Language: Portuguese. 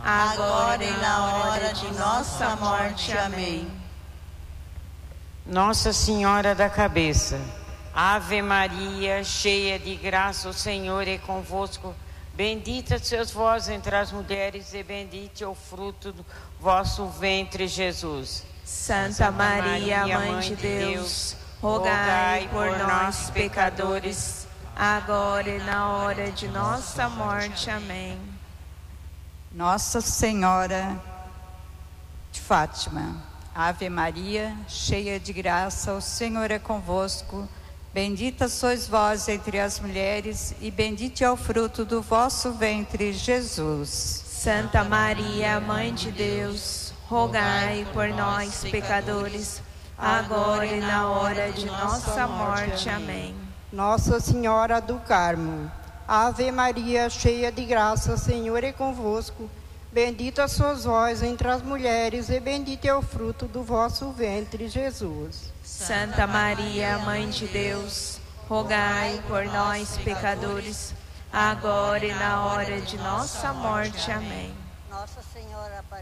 agora e na hora de nossa morte. Amém. Nossa Senhora da Cabeça, Ave Maria, cheia de graça, o Senhor é convosco. Bendita sois vós entre as mulheres e bendito é o fruto do vosso ventre, Jesus. Santa Maria, Mãe de Deus, rogai por nós, pecadores, agora e na hora de nossa morte. Amém. Nossa Senhora de Fátima, Ave Maria, cheia de graça, o Senhor é convosco. Bendita sois vós entre as mulheres, e bendito é o fruto do vosso ventre, Jesus. Santa Maria, Mãe de Deus, rogai por nós, pecadores, agora e na hora de nossa morte. Amém. Nossa Senhora do Carmo, Ave Maria, cheia de graça, o Senhor é convosco. Bendita sois vós entre as mulheres, e bendito é o fruto do vosso ventre, Jesus. Santa Maria, Mãe de Deus, rogai por nós, pecadores, agora e na hora de nossa morte. Amém. Nossa Senhora